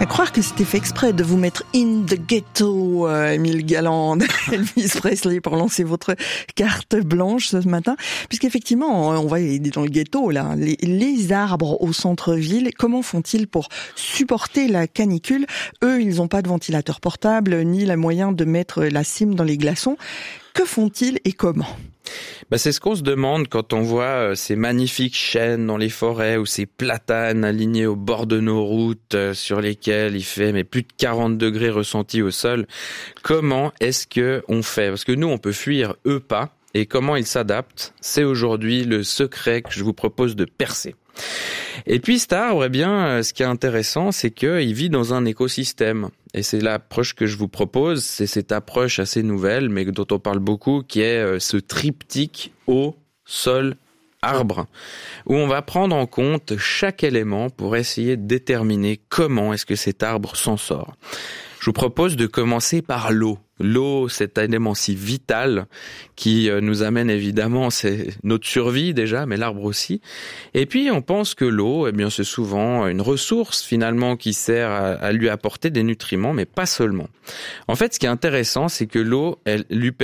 À croire que c'était fait exprès de vous mettre in the ghetto, Émile Galland, Elvis Presley, pour lancer votre carte blanche ce matin. Puisqu'effectivement, on va aider dans le ghetto, là. Les arbres au centre-ville, comment font-ils pour supporter la canicule? Eux, ils n'ont pas de ventilateur portable, ni les moyens de mettre la clim dans les glaçons. Que font-ils et comment? C'est ce qu'on se demande quand on voit ces magnifiques chênes dans les forêts ou ces platanes alignés au bord de nos routes sur lesquels il fait plus de 40 degrés ressentis au sol. Comment est-ce que on fait? Parce que nous, on peut fuir, eux pas. Et comment ils s'adaptent? C'est aujourd'hui le secret que je vous propose de percer. Et puis cet arbre, ce qui est intéressant, c'est qu'il vit dans un écosystème. Et c'est l'approche que je vous propose, c'est cette approche assez nouvelle, mais dont on parle beaucoup, qui est ce triptyque eau, sol, arbre, où on va prendre en compte chaque élément pour essayer de déterminer comment est-ce que cet arbre s'en sort. Je vous propose de commencer par l'eau. L'eau, cet élément si vital qui nous amène évidemment, c'est notre survie déjà, mais l'arbre aussi. Et puis on pense que l'eau, c'est souvent une ressource finalement qui sert à lui apporter des nutriments, mais pas seulement. En fait, ce qui est intéressant, c'est que l'eau, elle lui permet